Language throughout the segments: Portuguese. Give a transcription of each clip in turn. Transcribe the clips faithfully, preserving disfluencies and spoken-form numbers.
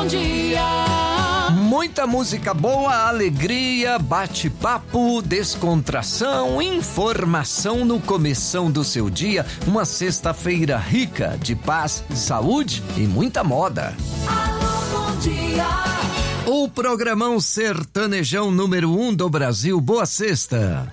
Bom Dia. Muita música boa, alegria, bate-papo, descontração, informação no começão do seu dia. Uma sexta-feira rica de paz, saúde e muita moda. Alô, bom dia. O programão sertanejão número um do Brasil. Boa sexta.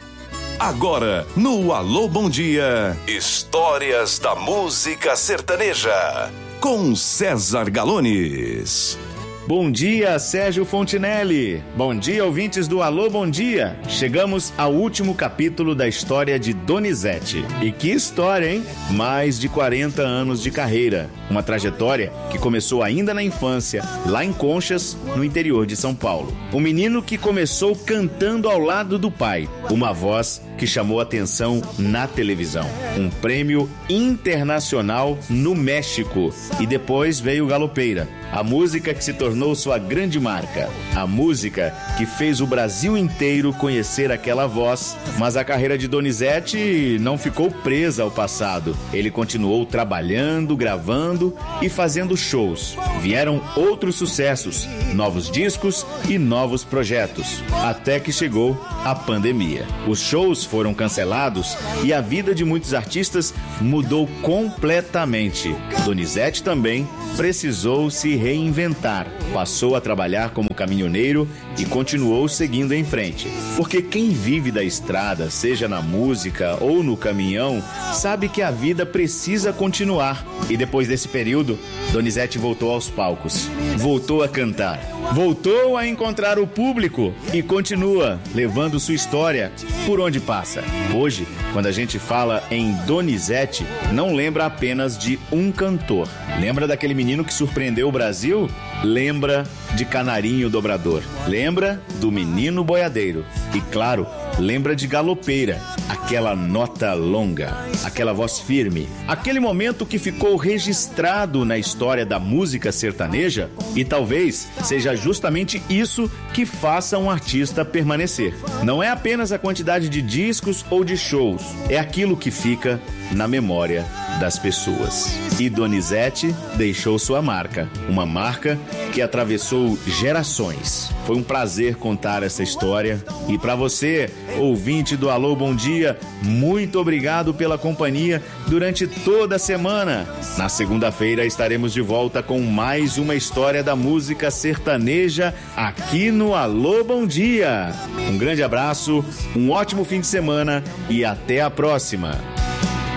Agora, no Alô Bom Dia, histórias da música sertaneja, com César Galones. Bom dia, Sérgio Fontinelli. Bom dia, ouvintes do Alô Bom Dia. Chegamos ao último capítulo da história de Donizete. E que história, hein? Mais de quarenta anos de carreira. Uma trajetória que começou ainda na infância, lá em Conchas, no interior de São Paulo. Um menino que começou cantando ao lado do pai. Uma voz que chamou atenção na televisão. Um prêmio internacional no México. E depois veio Galopeira, a música que se tornou sua grande marca. A música que fez o Brasil inteiro conhecer aquela voz. Mas a carreira de Donizete não ficou presa ao passado. Ele continuou trabalhando, gravando e fazendo shows. Vieram outros sucessos, novos discos e novos projetos. Até que chegou a pandemia. Os shows foram cancelados e a vida de muitos artistas mudou completamente. Donizete também precisou se reinventar. Passou a trabalhar como caminhoneiro e continuou seguindo em frente. Porque quem vive da estrada, seja na música ou no caminhão, sabe que a vida precisa continuar. E depois desse período, Donizete voltou aos palcos, voltou a cantar, voltou a encontrar o público e continua levando sua história por onde passa. Hoje, quando a gente fala em Donizete, não lembra apenas de um cantor. Lembra daquele menino que surpreendeu o Brasil? Lembra de Canarinho Dobrador. Lembra do Menino Boiadeiro. E claro, lembra de Galopeira, aquela nota longa, aquela voz firme, aquele momento que ficou registrado na história da música sertaneja, e talvez seja justamente isso que faça um artista permanecer. Não é apenas a quantidade de discos ou de shows, é aquilo que fica na memória das pessoas. E Donizete deixou sua marca, uma marca que atravessou gerações. Foi um prazer contar essa história. E para você, ouvinte do Alô Bom Dia, muito obrigado pela companhia durante toda a semana. Na segunda-feira estaremos de volta com mais uma história da música sertaneja aqui no Alô Bom Dia. Um grande abraço, um ótimo fim de semana e até a próxima.